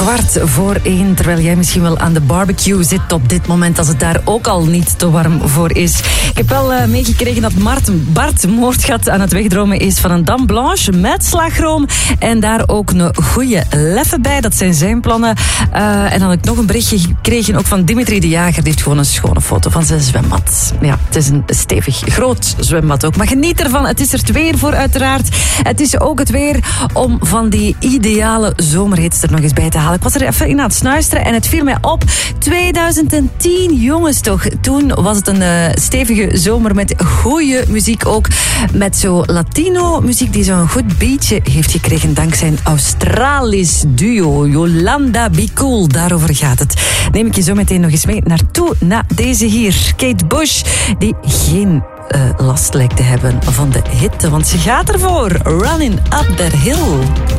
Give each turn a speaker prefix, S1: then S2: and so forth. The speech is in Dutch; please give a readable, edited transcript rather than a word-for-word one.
S1: 1:15, terwijl jij misschien wel aan de barbecue zit op dit moment, als het daar ook al niet te warm voor is. Ik heb wel meegekregen dat Bart Moordgat aan het wegdromen is van een dame blanche met slagroom en daar ook een goede leffe bij. Dat zijn zijn plannen. En dan heb ik nog een berichtje gekregen ook van Dimitri de Jager. Die heeft gewoon een schone foto van zijn zwembad. Ja, het is een stevig, groot zwembad ook. Maar geniet ervan. Het is er het weer voor uiteraard. Het is ook het weer om van die ideale zomerhits er nog eens bij te halen. Ik was er even in aan het snuisteren en het viel mij op. 2010, jongens toch. Toen was het een stevige zomer met goede muziek ook. Met zo Latino muziek die zo'n goed beatje heeft gekregen dankzij een Australisch duo. Yolanda Be Cool, daarover gaat het. Neem ik je zo meteen nog eens mee naartoe, naar deze hier. Kate Bush, die geen last lijkt te hebben van de hitte, want ze gaat ervoor. Running Up That Hill.